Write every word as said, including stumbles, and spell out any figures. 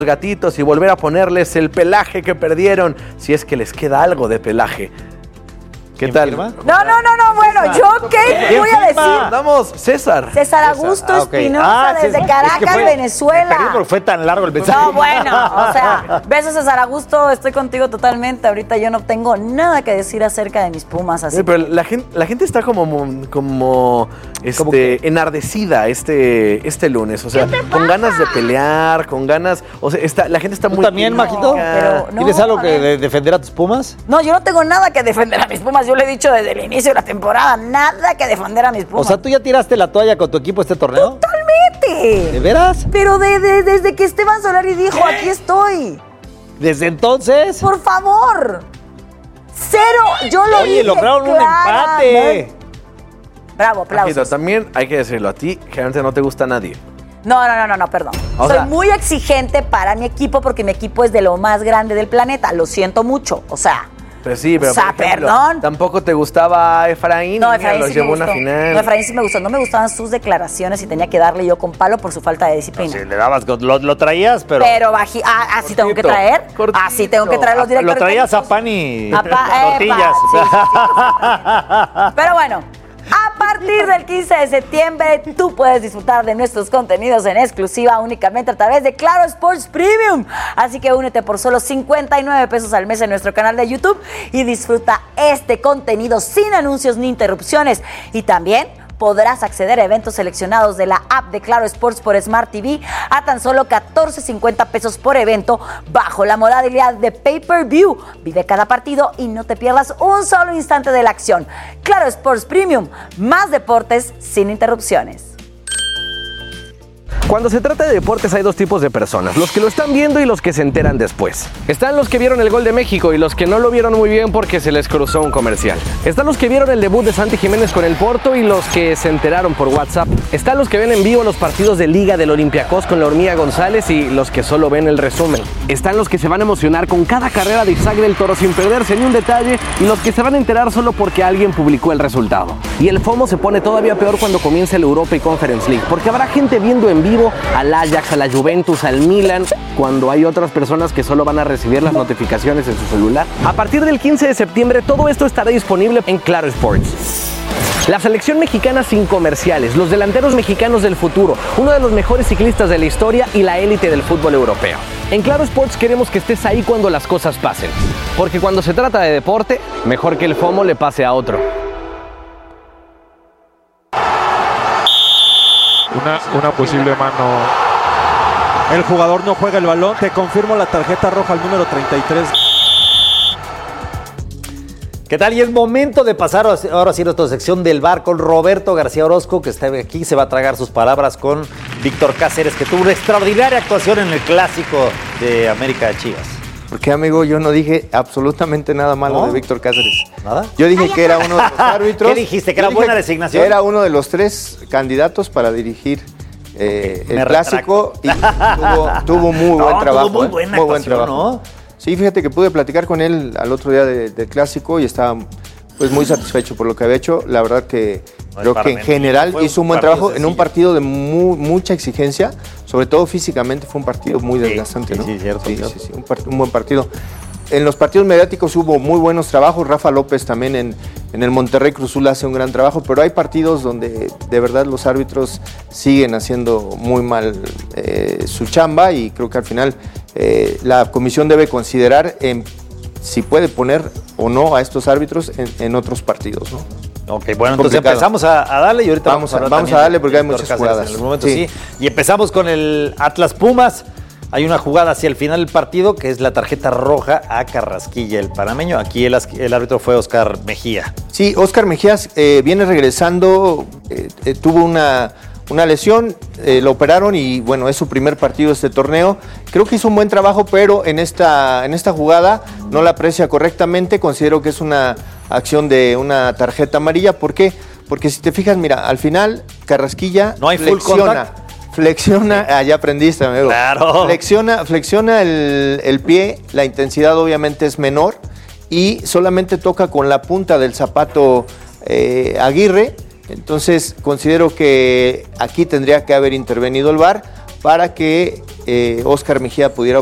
gatitos y volver a ponerles el pelaje que perdieron, si es que les queda algo de pelaje. ¿Qué tal? Firma? No, no, no, no, bueno, ¿yo qué voy a decir? Vamos, César. César Augusto Ah, okay. Espinosa, Ah, desde César. Caracas, Es que fue, Venezuela. Perdí porque fue tan largo el mensaje. No, bueno, o sea, besos César Augusto, estoy contigo totalmente. Ahorita yo no tengo nada que decir acerca de mis Pumas, así Sí, pero la gente, la gente está como, como este, enardecida este, este lunes, o sea, con ganas de pelear, con ganas, o sea, está, la gente está ¿Tú muy... también, crítica. Majito? pero no, ¿Tienes algo a que ver. de defender a tus Pumas? No, yo no tengo nada que defender a mis Pumas. Yo lo he dicho desde el inicio de la temporada. Nada que defender a mis Pumas. O sea, ¿tú ya tiraste la toalla con tu equipo este torneo? ¡Totalmente! ¿De veras? Pero de, de- desde que Esteban Solari dijo, aquí estoy. ¿Desde entonces? Por favor. Cero. Yo lo Oye, dije lograron un claramente. empate. Bravo, aplausos. Majito, también hay que decirlo, a ti generalmente no te gusta nadie. No, no, no, no, no, perdón. O Soy sea- muy exigente para mi equipo porque mi equipo es de lo más grande del planeta. Lo siento mucho. O sea, Pero sí, pero O sea, por ejemplo, perdón. tampoco te gustaba Efraín. no, mira, Efraín los sí me llevó a gustó. una final. No, Efraín sí me gustó. No me gustaban sus declaraciones y tenía que darle yo con palo por su falta de disciplina. Sí, le dabas, lo, lo traías, pero... Pero bají, ah, así tengo que Cortito, traer. cortito. Así tengo que traer los directores. Lo traías a técnicos. pan y A pa- epa, tortillas. sí, sí, sí. Pero bueno, a partir del quince de septiembre tú puedes disfrutar de nuestros contenidos en exclusiva únicamente a través de Claro Sports Premium. Así que únete por solo cincuenta y nueve pesos al mes en nuestro canal de YouTube y disfruta este contenido sin anuncios ni interrupciones. Y también podrás acceder a eventos seleccionados de la app de Claro Sports por Smart T V a tan solo catorce cincuenta pesos por evento bajo la modalidad de pay-per-view. Vive cada partido y no te pierdas un solo instante de la acción. Claro Sports Premium, más deportes sin interrupciones. Cuando se trata de deportes hay dos tipos de personas, los que lo están viendo y los que se enteran después. Están los que vieron el gol de México y los que no lo vieron muy bien porque se les cruzó un comercial. Están los que vieron el debut de Santi Jiménez con el Porto y los que se enteraron por WhatsApp. Están los que ven en vivo los partidos de Liga del Olympiacos con la Hormiga González y los que solo ven el resumen. Están los que se van a emocionar con cada carrera de Isaac del Toro sin perderse ni un detalle y los que se van a enterar solo porque alguien publicó el resultado. Y el FOMO se pone todavía peor cuando comienza el Europa y Conference League, porque habrá gente viendo en vivo al Ajax, a la Juventus, al Milan, cuando hay otras personas que solo van a recibir las notificaciones en su celular. A partir del quince de septiembre todo esto estará disponible en Claro Sports. La selección mexicana sin comerciales, los delanteros mexicanos del futuro, uno de los mejores ciclistas de la historia y la élite del fútbol europeo. En Claro Sports queremos que estés ahí cuando las cosas pasen, porque cuando se trata de deporte, mejor que el FOMO le pase a otro. Una, una posible mano. El jugador no juega el balón. Te confirmo la tarjeta roja al número treinta y tres. ¿Qué tal? Y es momento de pasar ahora sí a nuestra sección del bar con Roberto García Orozco, que está aquí, se va a tragar sus palabras con Víctor Cáceres, que tuvo una extraordinaria actuación en el clásico de América de Chivas. Porque, amigo, yo no dije absolutamente nada malo ¿No? de Víctor Cáceres. ¿Nada? Yo dije que era uno de los árbitros. ¿Qué dijiste? ¿Que Yo era dije buena designación? que Era uno de los tres candidatos para dirigir eh, Me el clásico y tuvo, tuvo muy No, buen tuvo trabajo. muy eh, buena muy buen actuación, trabajo. ¿no? Sí, fíjate que pude platicar con él al otro día de- del clásico y estaba pues muy satisfecho por lo que había hecho. La verdad que No, creo para que en mí general fue un hizo un buen partido trabajo en un sencillo. partido de mu- mucha exigencia, sobre todo físicamente fue un partido muy Sí, desgastante, sí, ¿no? sí, cierto, sí, cierto. sí, sí, un, part- un buen partido. En los partidos mediáticos hubo muy buenos trabajos. Rafa López también en, en el Monterrey Cruz Azul hace un gran trabajo, pero hay partidos donde de verdad los árbitros siguen haciendo muy mal eh, su chamba y creo que al final eh, la comisión debe considerar en, si puede poner o no a estos árbitros en, en otros partidos, ¿no? Ok, bueno, entonces Complicado. empezamos a, a darle y ahorita Vamos vamos, a- hablar vamos también a darle de porque hay Víctor muchas Cáceres jugadas. En el momento sí. Sí. Y empezamos con el Atlas Pumas. Hay una jugada hacia el final del partido que es la tarjeta roja a Carrasquilla, el panameño. Aquí el, as- el árbitro fue Oscar Mejía. Sí, Oscar Mejías eh, viene regresando, eh, eh, tuvo una, una lesión, eh, lo operaron y bueno, es su primer partido de este torneo. Creo que hizo un buen trabajo, pero en esta, en esta jugada no la aprecia correctamente. Considero que es una acción de una tarjeta amarilla. ¿Por qué? Porque si te fijas, mira, al final Carrasquilla No hay full flexiona. contact. Flexiona, ah, ya aprendiste, amigo. Claro. Flexiona, flexiona el, el pie, la intensidad obviamente es menor y solamente toca con la punta del zapato eh, Aguirre. Entonces considero que aquí tendría que haber intervenido el V A R para que eh, Oscar Mejía pudiera